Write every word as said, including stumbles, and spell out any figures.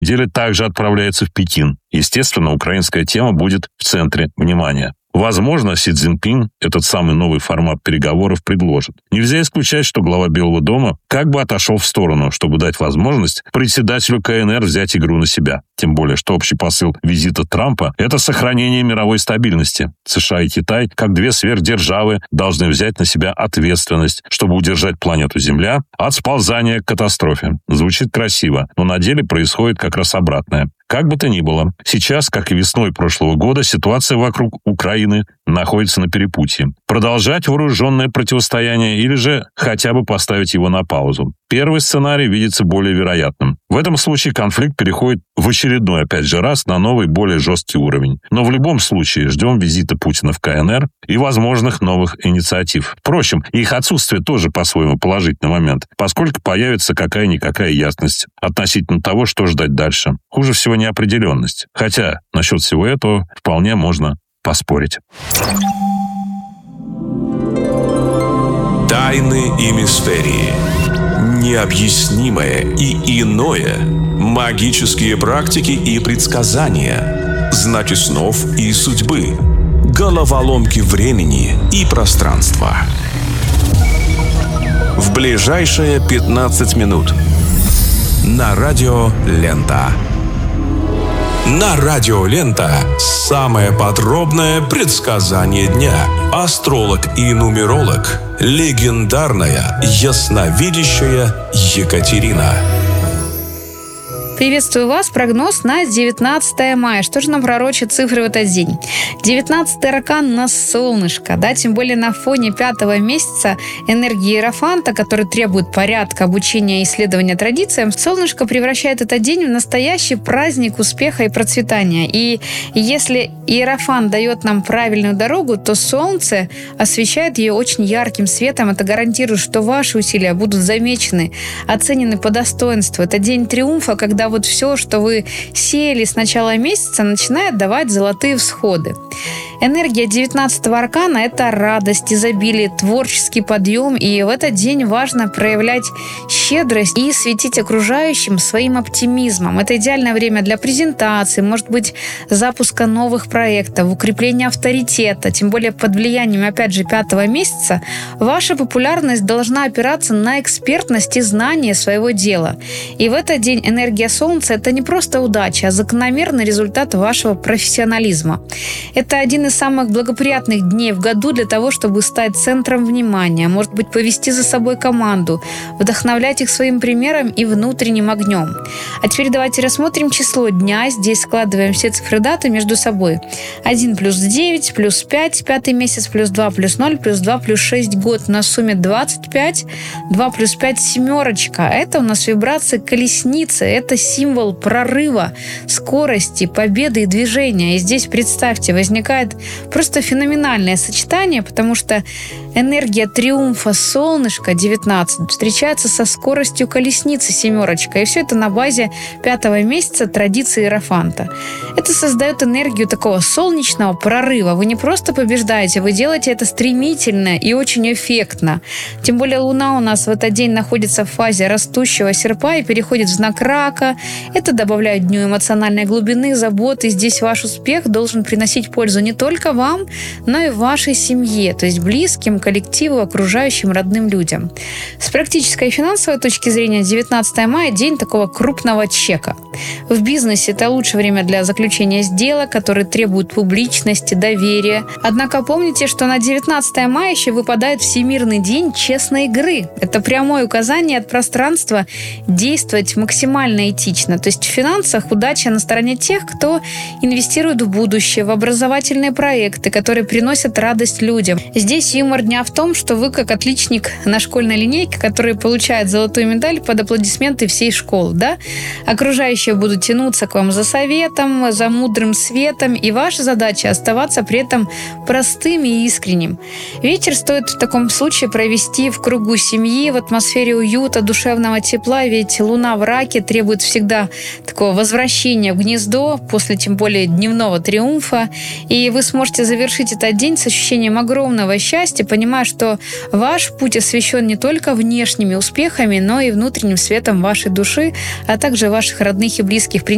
неделе также отправляется в Пекин. Естественно, украинская тема будет в центре внимания. Возможно, Си Цзиньпин этот самый новый формат переговоров предложит. Нельзя исключать, что глава Белого дома как бы отошел в сторону, чтобы дать возможность председателю ка эн эр взять игру на себя. Тем более, что общий посыл визита Трампа – это сохранение мировой стабильности. США и Китай, как две сверхдержавы, должны взять на себя ответственность, чтобы удержать планету Земля от сползания к катастрофе. Звучит красиво, но на деле происходит как раз обратное. Как бы то ни было, сейчас, как и весной прошлого года, ситуация вокруг Украины находится на перепутье. Продолжать вооруженное противостояние или же хотя бы поставить его на паузу. Первый сценарий видится более вероятным. В этом случае конфликт переходит в очередной, опять же раз, на новый, более жесткий уровень. Но в любом случае ждем визита Путина в ка эн эр и возможных новых инициатив. Впрочем, их отсутствие тоже по-своему положительный момент, поскольку появится какая-никакая ясность относительно того, что ждать дальше. Хуже всего неопределенность. Хотя насчет всего этого вполне можно поспорить. Тайны и мистерии. Необъяснимое и иное. Магические практики и предсказания. Знаки снов и судьбы. Головоломки времени и пространства. В ближайшие пятнадцать минут. На радио Лента. На радио Лента самое подробное предсказание дня. Астролог и нумеролог, легендарная ясновидящая Екатерина. Приветствую вас. Прогноз на девятнадцатое мая. Что же нам пророчат цифры в этот день? девятнадцатый аркан на солнышко, да, тем более на фоне пятого месяца энергии Иерофанта, который требует порядка, обучения и исследования традициям. Солнышко превращает этот день в настоящий праздник успеха и процветания. И если Иерофант дает нам правильную дорогу, то солнце освещает ее очень ярким светом. Это гарантирует, что ваши усилия будут замечены, оценены по достоинству. Это день триумфа, когда вот все, что вы сеяли с начала месяца, начинает давать золотые всходы. Энергия девятнадцатого аркана – это радость, изобилие, творческий подъем. И в этот день важно проявлять щедрость и светить окружающим своим оптимизмом. Это идеальное время для презентации, может быть, запуска новых проектов, укрепления авторитета. Тем более под влиянием, опять же, пятого месяца ваша популярность должна опираться на экспертность и знание своего дела. И в этот день энергия Солнца – это не просто удача, а закономерный результат вашего профессионализма. Это один из самых благоприятных дней в году для того, чтобы стать центром внимания, может быть, повести за собой команду, вдохновлять их своим примером и внутренним огнем. А теперь давайте рассмотрим число дня. Здесь складываем все цифры даты между собой. один плюс девять, плюс пять, пятый месяц, плюс два, плюс ноль, плюс два, плюс шесть, год. На сумме двадцать пять, два плюс пять, семерочка. Это у нас вибрация колесницы. Это символ прорыва, скорости, победы и движения. И здесь, представьте, возникает просто феноменальное сочетание, потому что энергия триумфа солнышка девятнадцать встречается со скоростью колесницы семерочка. И все это на базе пятого месяца традиции Иерофанта. Это создает энергию такого солнечного прорыва. Вы не просто побеждаете, вы делаете это стремительно и очень эффектно. Тем более Луна у нас в этот день находится в фазе растущего серпа и переходит в знак рака. Это добавляет дню эмоциональной глубины, заботы. Здесь ваш успех должен приносить пользу не только вам, но и вашей семье, то есть близким, коллективу, окружающим, родным людям. С практической и финансовой точки зрения девятнадцатое мая – день такого крупного чека. В бизнесе это лучшее время для заключения сделок, которые требуют публичности, доверия. Однако помните, что на девятнадцатое мая еще выпадает Всемирный день честной игры. Это прямое указание от пространства действовать максимально этично. То есть в финансах удача на стороне тех, кто инвестирует в будущее, в образовательные проекты, которые приносят радость людям. Здесь юмор дня в том, что вы как отличник на школьной линейке, который получает золотую медаль под аплодисменты всей школы, да? Окружающие будут тянуться к вам за советом, за мудрым светом, и ваша задача оставаться при этом простым и искренним. Вечер стоит в таком случае провести в кругу семьи, в атмосфере уюта, душевного тепла, ведь Луна в раке требует всегда такого возвращения в гнездо после, тем более, дневного триумфа, и вы сможете завершить этот день с ощущением огромного счастья, понимая, что ваш путь освещен не только внешними успехами, но и внутренним светом вашей души, а также ваших родных и близких.